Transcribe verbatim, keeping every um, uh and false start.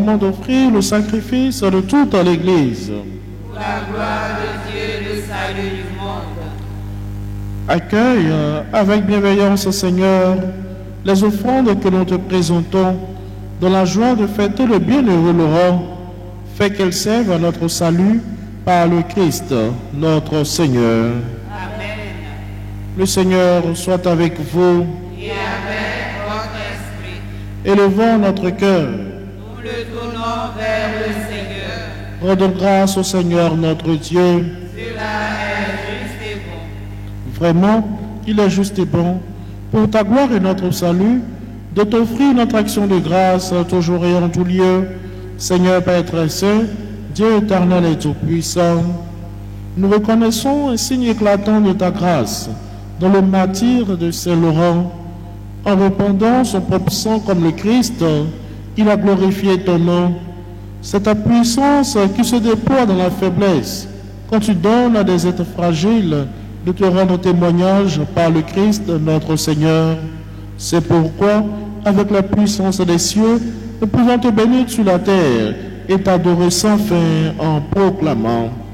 d'offrir le sacrifice de toute l'Église. Pour la gloire de Dieu, le salut du monde. Accueille avec bienveillance, Seigneur, les offrandes que nous te présentons, dans la joie de fêter le bienheureux Laurent. Fais qu'elles servent à notre salut par le Christ, notre Seigneur. Amen. Le Seigneur soit avec vous. Et avec votre esprit. Élevons notre cœur. Nous le tournons vers le Seigneur. Rendons grâce au Seigneur notre Dieu. Cela est juste et bon. Vraiment, il est juste et bon, pour ta gloire et notre salut, de t'offrir notre action de grâce toujours et en tout lieu. Seigneur Père très saint, Dieu éternel et tout-puissant, nous reconnaissons un signe éclatant de ta grâce dans le martyre de Saint Laurent. En répandant son propre sang comme le Christ, il a glorifié ton nom. C'est ta puissance qui se déploie dans la faiblesse, quand tu donnes à des êtres fragiles de te rendre témoignage par le Christ notre Seigneur. C'est pourquoi, avec la puissance des cieux, nous pouvons te bénir sur la terre et t'adorer sans fin en proclamant: